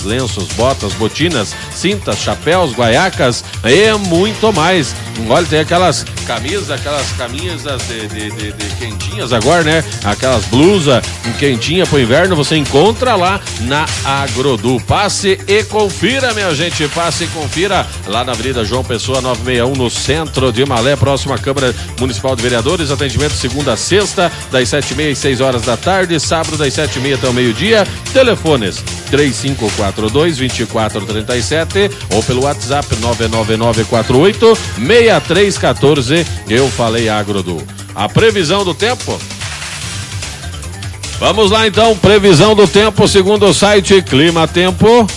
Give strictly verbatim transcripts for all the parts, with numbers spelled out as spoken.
lenços, botas, botinas, cintas, chapéus, guaiacas e muito mais. Olha, tem aquelas camisas, aquelas camisas de, de, de, de quentinhas agora, né? Aquelas blusas quentinha pro inverno, você encontra lá na Agrodu. Passe e confira, minha gente, passe e confira lá na Avenida João Pessoa novecentos e sessenta e um, no centro de Malé, próximo à Câmara Municipal de Vereadores. Atendimento segunda a sexta, das sete e meia às seis horas da tarde, sábado das sete e meia até o meio-dia. Telefones três cinco quatro dois, dois quatro três sete ou pelo WhatsApp nove nove nove quatro oito, seis três um quatro. Eu falei Agrodu. A previsão do tempo? Vamos lá então, previsão do tempo segundo o site Clima Tempo.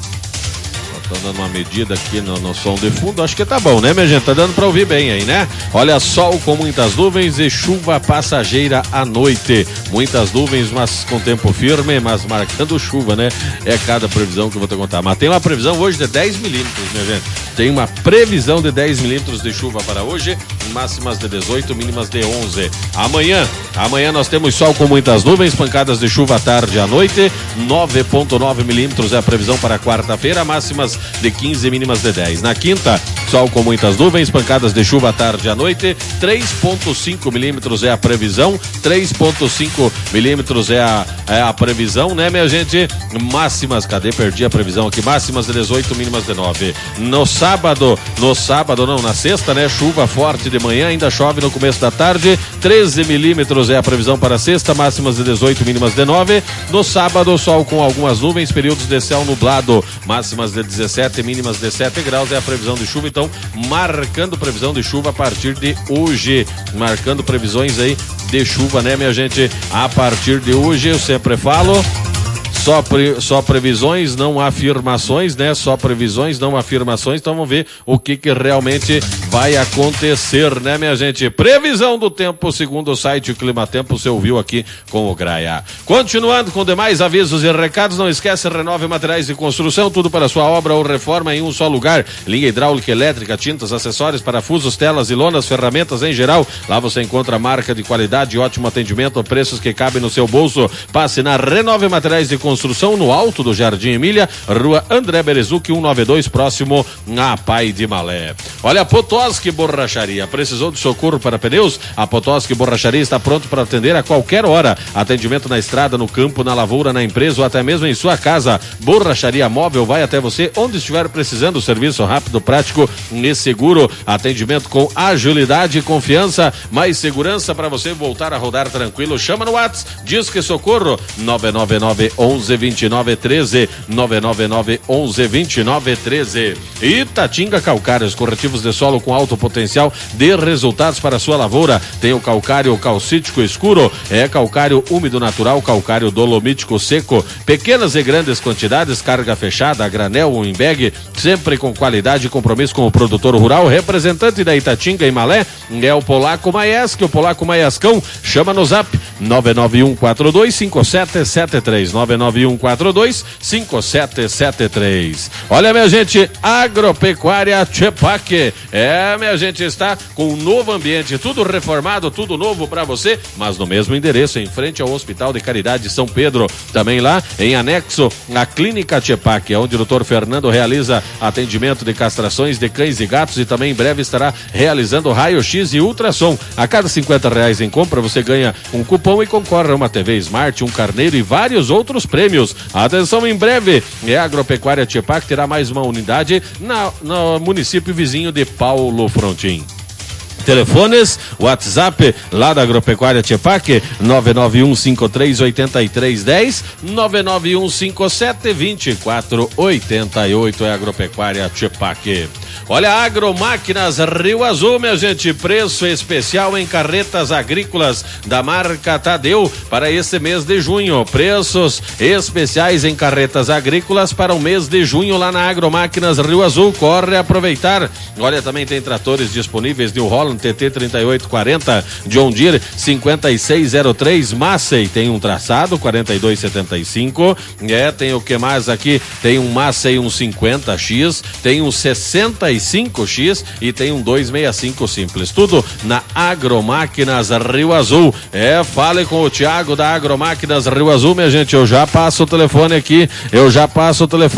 Tô dando uma medida aqui no, no som de fundo, acho que tá bom, né, minha gente? Tá dando pra ouvir bem aí, né? Olha, sol com muitas nuvens e chuva passageira à noite. Muitas nuvens, mas com tempo firme, mas marcando chuva, né? É cada previsão que eu vou te contar. Mas tem uma previsão hoje de dez milímetros, minha gente. Tem uma previsão de dez milímetros de chuva para hoje, máximas de dezoito, mínimas de onze. Amanhã, amanhã nós temos sol com muitas nuvens, pancadas de chuva à tarde e à noite, nove vírgula nove milímetros é a previsão para quarta-feira, máximas de quinze, mínimas de dez. Na quinta, sol com muitas nuvens, pancadas de chuva à tarde e à noite, três vírgula cinco milímetros é a previsão, três vírgula cinco milímetros é a, é a previsão, né, minha gente? Máximas, cadê? Perdi a previsão aqui, máximas de dezoito, mínimas de nove. No sábado, no sábado não, na sexta, né, chuva forte de manhã, ainda chove no começo da tarde, treze milímetros é a previsão para sexta, máximas de dezoito, mínimas de nove. No sábado, sol com algumas nuvens, períodos de céu nublado, máximas de dezessete, mínimas de sete graus é a previsão de chuva, então marcando previsão de chuva a partir de hoje, marcando previsões aí de chuva, né, minha gente? A partir de hoje, eu sempre falo, Só, pre, só previsões, não afirmações, né? Só previsões, não afirmações. Então vamos ver o que, que realmente vai acontecer, né, minha gente? Previsão do tempo, segundo o site Clima Tempo, você ouviu aqui com o Graia. Continuando com demais avisos e recados, não esquece, Renove Materiais de Construção, tudo para sua obra ou reforma em um só lugar. Linha hidráulica, elétrica, tintas, acessórios, parafusos, telas e lonas, ferramentas em geral. Lá você encontra marca de qualidade, ótimo atendimento, preços que cabem no seu bolso. Passe na Renove Materiais de Construção. Construção no alto do Jardim Emília, Rua André Berezuc, cento e noventa e dois, próximo a Pai de Malé. Olha, Potoski Borracharia, precisou de socorro para pneus? A Potoski Borracharia está pronto para atender a qualquer hora. Atendimento na estrada, no campo, na lavoura, na empresa ou até mesmo em sua casa. Borracharia Móvel vai até você onde estiver precisando. Serviço rápido, prático e seguro. Atendimento com agilidade e confiança. Mais segurança para você voltar a rodar tranquilo. Chama no WhatsApp, diz que socorro, nove nove nove, onze, vinte e nove, treze, nove nove nove, onze, vinte e nove, treze. Itatinga Calcários, corretivos de solo com alto potencial de resultados para a sua lavoura. Tem o calcário calcítico escuro, é calcário úmido natural, calcário dolomítico seco, pequenas e grandes quantidades, carga fechada, a granel ou em bag, sempre com qualidade e compromisso com o produtor rural. Representante da Itatinga em Malé é o Polaco Maiesk, o Polaco Maiescão. Chama no zap nove nove um quatro dois, cinco sete sete três, nove nove um quatro dois, cinco sete sete três. Olha, minha gente, Agropecuária Tchepaque. É, minha gente, está com um novo ambiente, tudo reformado, tudo novo para você, mas no mesmo endereço, em frente ao Hospital de Caridade de São Pedro. Também lá, em anexo, a Clínica Tchepaque, onde o doutor Fernando realiza atendimento de castrações de cães e gatos e também em breve estará realizando raio-x e ultrassom. A cada cinquenta reais em compra, você ganha um cupom e concorre a uma T V Smart, um carneiro e vários outros prêmios. Atenção, em breve, é a Agropecuária Tchepaque terá mais uma unidade na, no município vizinho de Paulo Frontin. Telefones, WhatsApp lá da Agropecuária Tchepaque, nove nove um cinco três oito três um zero, nove nove um cinco sete dois quatro oito oito, é a Agropecuária Tchepaque. Olha, Agromáquinas Rio Azul, minha gente, preço especial em carretas agrícolas da marca Tadeu para esse mês de junho. Preços especiais em carretas agrícolas para o mês de junho lá na Agromáquinas Rio Azul. Corre aproveitar. Olha, também tem tratores disponíveis New Holland T T trinta e oito quarenta, John Deere cinquenta e seis zero três, Massey tem um traçado quarenta e dois setenta e cinco. É, tem o que mais aqui? Tem um Massey um cinquenta X, tem um sessenta e cinco X e tem um duzentos e sessenta e cinco simples. Tudo na Agromáquinas Rio Azul. É, fale com o Thiago da Agromáquinas Rio Azul, minha gente. Eu já passo o telefone aqui. Eu já passo o telefone.